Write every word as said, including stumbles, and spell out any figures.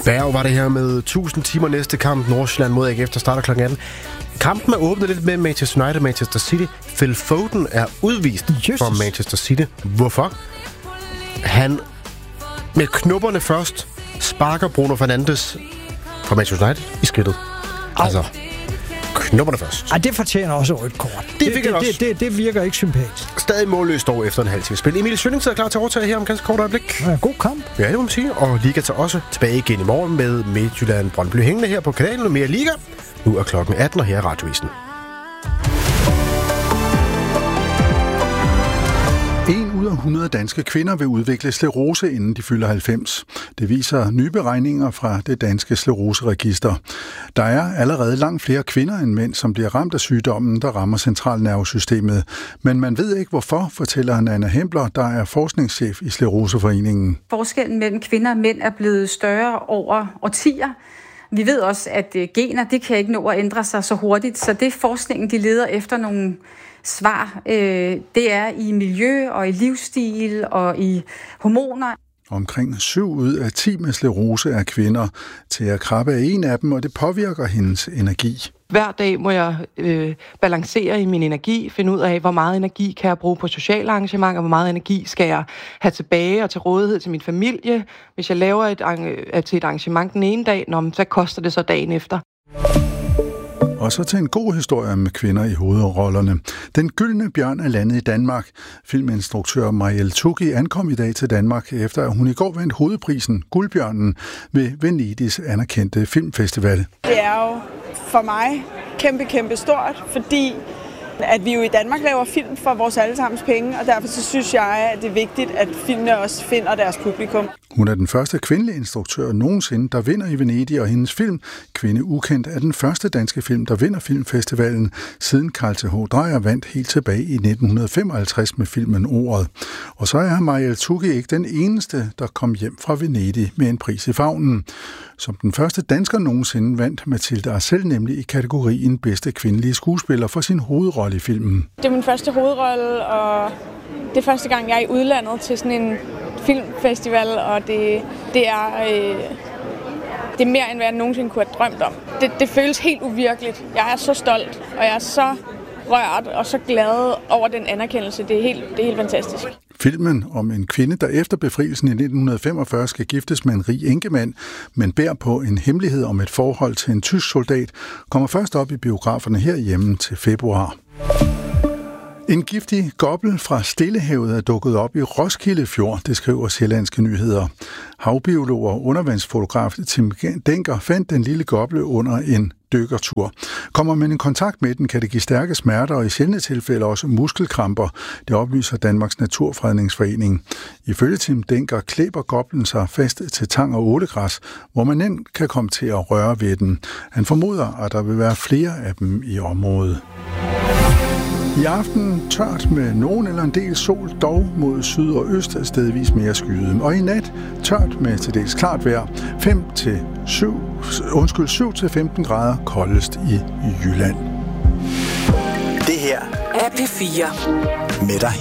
Berg var det her med tusind timer næste kamp. Nordsjælland mod A G F, der starter klokken atten. Kampen er åbnet lidt med Manchester United og Manchester City. Phil Foden er udvist Jesus. fra Manchester City. Hvorfor? Han med knopperne først sparker Bruno Fernandes fra Manchester United i skridtet. Au. Altså, knopperne først. Ej, det fortjener også rødt kort. Det, det, det, det, det, det virker ikke sympatisk. Stadig målløst dog efter en halv time spil. Emil Schønning sidder klar til at overtage her om ganske kort øjeblik. Ja, god kamp. Ja, det må man sige. Og Liga tager også tilbage igen i morgen med Midtjylland Brøndby hængende her på kanalen og mere Liga. Nu er klokken atten, og her er Radioavisen. En ud af hundrede danske kvinder vil udvikle sklerose, inden de fylder halvfems. Det viser nye beregninger fra det danske skleroseregister. Der er allerede langt flere kvinder end mænd, som bliver ramt af sygdommen, der rammer centralnervesystemet. Men man ved ikke hvorfor, fortæller Anna Hempler, der er forskningschef i Skleroseforeningen. Forskellen mellem kvinder og mænd er blevet større over årtier. Vi ved også, at gener det kan ikke nå at ændre sig så hurtigt, så det forskningen de leder efter nogle svar, øh, det er i miljø og i livsstil og i hormoner. Omkring syv ud af ti med sklerose er kvinder. Til at krabbe er en af dem, og det påvirker hendes energi. Hver dag må jeg øh, balancere i min energi, finde ud af, hvor meget energi kan jeg bruge på sociale arrangementer, hvor meget energi skal jeg have tilbage og til rådighed til min familie. Hvis jeg laver et, til et arrangement den ene dag, nå, så koster det så dagen efter. Og så til en god historie med kvinder i hovedrollerne. Den gyldne bjørn er landet i Danmark. Filminstruktør Marielle Tuggi ankom i dag til Danmark, efter at hun i går vandt hovedprisen Guldbjørnen ved Venedigs anerkendte filmfestival. Det er jo for mig kæmpe, kæmpe stort, fordi at vi jo i Danmark laver film for vores allesammens penge, og derfor så synes jeg, at det er vigtigt, at filmene også finder deres publikum. Hun er den første kvindelige instruktør nogensinde, der vinder i Venedig, og hendes film, Kvinde Ukendt, er den første danske film, der vinder filmfestivalen, siden Carl Th. Dreyer vandt helt tilbage i nitten femoghalvtreds med filmen Ordet. Og så er Marielle Tuggi ikke den eneste, der kom hjem fra Venedig med en pris i favnen. Som den første dansker nogensinde vandt Mathilde Arcel nemlig i kategorien bedste kvindelige skuespiller for sin hovedrolle i filmen. Det er min første hovedrolle, og det er første gang, jeg er i udlandet til sådan en filmfestival, og det, det er øh, det er mere, end hvad jeg nogensinde kunne have drømt om. Det, det føles helt uvirkeligt. Jeg er så stolt, og jeg er så rørt og så glad over den anerkendelse. Det er helt, det er helt fantastisk. Filmen om en kvinde, der efter befrielsen i nitten femogfyrre skal giftes med en rig enkemand, men bærer på en hemmelighed om et forhold til en tysk soldat, kommer først op i biograferne herhjemme til februar. En giftig gobbel fra Stillehavet er dukket op i Roskilde Fjord, det skriver Sjællandske Nyheder. Havbiolog og undervandsfotograf Tim Denker fandt den lille gobbel under en dykkertur. Kommer man i kontakt med den, kan det give stærke smerter og i sjældne tilfælde også muskelkramper. Det oplyser Danmarks Naturfredningsforening. Ifølge Tim Denker klæber goblen sig fast til tang og ålegræs, hvor man nemt kan komme til at røre ved den. Han formoder, at der vil være flere af dem i området. I aften tørt med nogen eller en del sol, dog mod syd og øst er stedvis mere skyet. Og i nat tørt med til dels klart vejr, fem til syv, undskyld, syv til femten grader koldest i Jylland. Det her er P fire med dig